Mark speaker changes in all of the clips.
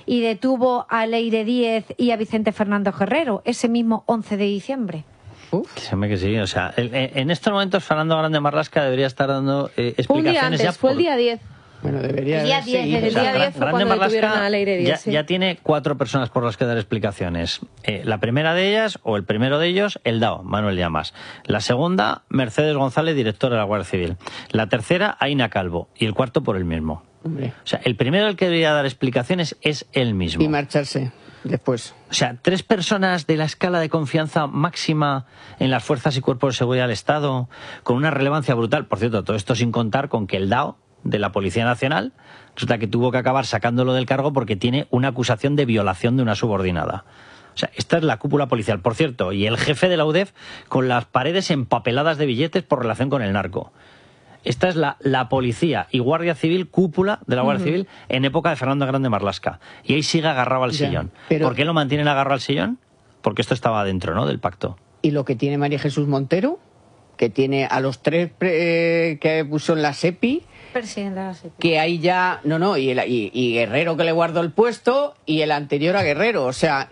Speaker 1: y detuvo a Leire Díez y a Vicente Fernando Guerrero ese mismo 11 de diciembre.
Speaker 2: Que sí, o sea, en estos momentos Fernando Grande Marlaska debería estar dando explicaciones.
Speaker 3: Un día antes, fue el día 10.
Speaker 4: Bueno, debería
Speaker 1: el día 10,
Speaker 3: el día 10 fue cuando detuvieron a Leire Díez.
Speaker 2: Ya tiene 4 personas por las que dar explicaciones. La primera de ellas, o el primero de ellos, el DAO, Manuel Llamas. La segunda, Mercedes González, directora de la Guardia Civil. La tercera, Aina Calvo. Y el cuarto por él mismo.
Speaker 4: Hombre.
Speaker 2: O sea, el primero al que debería dar explicaciones es él mismo.
Speaker 4: Y marcharse después.
Speaker 2: O sea, 3 personas de la escala de confianza máxima en las fuerzas y cuerpos de seguridad del Estado, con una relevancia brutal. Por cierto, todo esto sin contar con que el DAO de la Policía Nacional resulta que tuvo que acabar sacándolo del cargo porque tiene una acusación de violación de una subordinada. O sea, esta es la cúpula policial, por cierto, y el jefe de la UDEF con las paredes empapeladas de billetes por relación con el narco. Esta es la policía y Guardia Civil, cúpula de la Guardia Civil en época de Fernando Grande Marlaska. Y ahí sigue agarrado al sillón.
Speaker 4: Pero...
Speaker 2: ¿Por qué lo mantienen agarrado al sillón? Porque esto estaba dentro, ¿no?, del pacto.
Speaker 4: Y lo que tiene María Jesús Montero, que tiene a los 3 que puso en la SEPI, que ahí ya y Guerrero, que le guardó el puesto, y el anterior a Guerrero, o sea,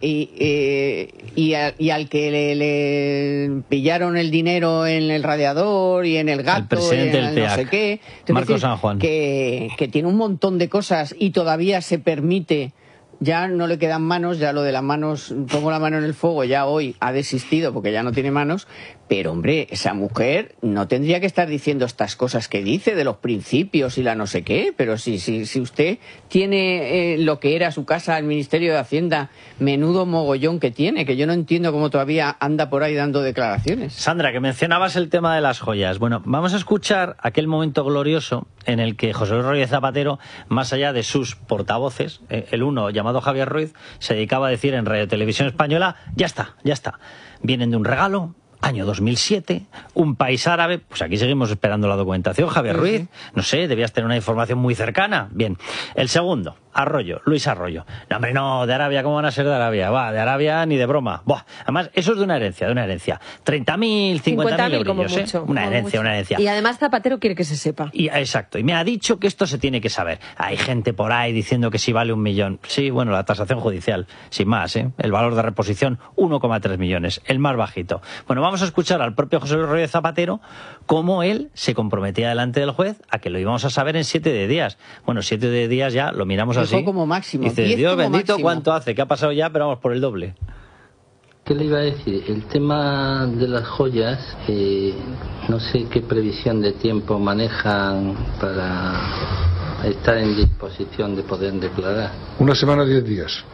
Speaker 4: y al que le pillaron el dinero en el radiador y en el gato,
Speaker 2: el presidente
Speaker 4: y en
Speaker 2: del
Speaker 4: no sé qué,
Speaker 2: Marcos San Juan,
Speaker 4: que tiene un montón de cosas y todavía se permite. Ya no le quedan manos, ya lo de las manos, pongo la mano en el fuego, ya hoy ha desistido porque ya no tiene manos, pero hombre, esa mujer no tendría que estar diciendo estas cosas que dice de los principios y la no sé qué, pero si usted tiene lo que era su casa, el Ministerio de Hacienda, menudo mogollón que tiene, que yo no entiendo cómo todavía anda por ahí dando declaraciones.
Speaker 2: Sandra, que mencionabas el tema de las joyas. Bueno, vamos a escuchar aquel momento glorioso en el que José Luis Rodríguez Zapatero, más allá de sus portavoces, el uno llamado Javier Ruiz, se dedicaba a decir en Radio Televisión Española, ya está, vienen de un regalo, año 2007, un país árabe, pues aquí seguimos esperando la documentación, Javier Ruiz, no sé, debías tener una información muy cercana. Bien, el segundo, Luis Arroyo. No, hombre, no, de Arabia, ¿cómo van a ser de Arabia? De Arabia ni de broma. Además, eso es de una herencia. 30.000, 50.000 euros, ¿eh? Una herencia.
Speaker 3: Y además Zapatero quiere que se sepa.
Speaker 2: Exacto, y me ha dicho que esto se tiene que saber. Hay gente por ahí diciendo que sí vale 1 millón. Sí, bueno, la tasación judicial, sin más, ¿eh? El valor de reposición, 1,3 millones, el más bajito. Bueno, vamos a escuchar al propio José Luis Rodríguez Zapatero cómo él se comprometía delante del juez a que lo íbamos a saber en 7 días. Bueno, 7 días ya lo miramos así.
Speaker 4: Como máximo.
Speaker 2: Dice, Dios bendito, máximo. ¿Cuánto hace? ¿Qué ha pasado ya? Pero vamos por el doble.
Speaker 5: ¿Qué le iba a decir? El tema de las joyas, no sé qué previsión de tiempo manejan para estar en disposición de poder declarar.
Speaker 6: 1 semana, 10 días.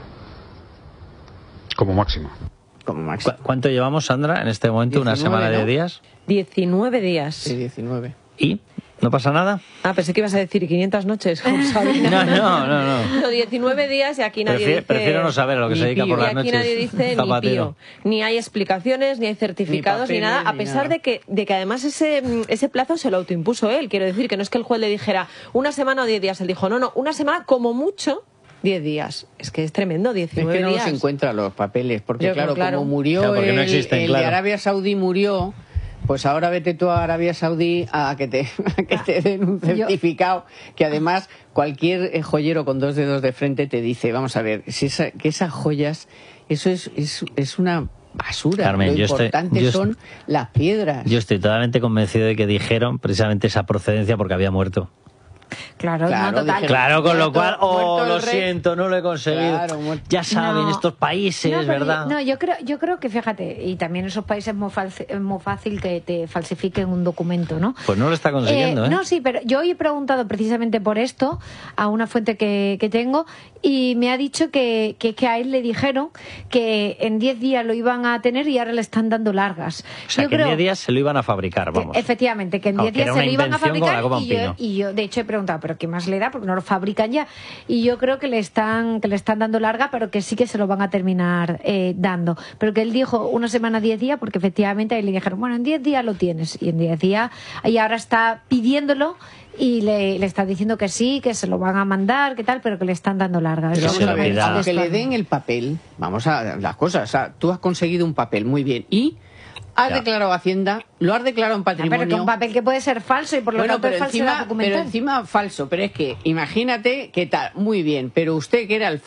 Speaker 6: Como máximo.
Speaker 2: ¿Cuánto llevamos, Sandra, en este momento?
Speaker 4: 19,
Speaker 2: ¿una semana,
Speaker 4: ¿no?
Speaker 2: 10 días?
Speaker 3: 19 días.
Speaker 4: Sí, 19.
Speaker 2: ¿Y? ¿No pasa nada?
Speaker 3: Pensé que ibas a decir 500 noches, como Sabina.
Speaker 2: No.
Speaker 3: 19 días y aquí nadie dice...
Speaker 2: Prefiero no saber a lo que se dedica por las noches.
Speaker 3: Y aquí nadie dice ni pío. Ni hay explicaciones, ni hay certificados, ni nada. A pesar de que además ese plazo se lo autoimpuso él. Quiero decir que no es que el juez le dijera 1 semana o 10 días. Él dijo, no, 1 semana como mucho... 10 días. Es que es tremendo, 19 días.
Speaker 4: Es que no se encuentran los papeles, porque claro, como murió
Speaker 2: porque no existen,
Speaker 4: el de Arabia Saudí murió, pues ahora vete tú a Arabia Saudí a que te den un certificado, que además cualquier joyero con 2 dedos de frente te dice, vamos a ver, que esas joyas, eso es una basura.
Speaker 2: Carmen,
Speaker 4: lo importante son las piedras.
Speaker 2: Yo estoy totalmente convencido de que dijeron precisamente esa procedencia porque había muerto.
Speaker 1: Claro, total.
Speaker 2: Claro, con lo cual, lo siento, no lo he conseguido. Claro, ya saben, estos países, ¿verdad?
Speaker 1: No, yo creo que, fíjate, y también en esos países es muy fácil que te falsifiquen un documento, ¿no?
Speaker 2: Pues no lo está consiguiendo, ¿eh?
Speaker 1: No, sí, pero yo hoy he preguntado precisamente por esto a una fuente que tengo y me ha dicho que a él le dijeron que en 10 días lo iban a tener y ahora le están dando largas.
Speaker 2: O sea, que en 10 días se lo iban a fabricar, vamos.
Speaker 1: Efectivamente, que en 10 días se lo iban a fabricar y yo, de hecho, he preguntado, ¿pero qué más le da? Porque no lo fabrican ya. Y yo creo que le están dando larga, pero que sí que se lo van a terminar dando. Pero que él dijo 1 semana, 10 días, porque efectivamente ahí le dijeron, bueno, en 10 días lo tienes. Y en 10 días, y ahora está pidiéndolo y le está diciendo que sí, que se lo van a mandar, que tal, pero que le están dando larga.
Speaker 4: Aunque le den el papel, vamos a las cosas, o sea, tú has conseguido un papel, muy bien, y has declarado Hacienda, lo has declarado en patrimonio.
Speaker 1: Pero que un papel que puede ser falso y por lo tanto es falso documental.
Speaker 4: Pero encima falso, pero es que imagínate qué tal, muy bien, pero usted que era el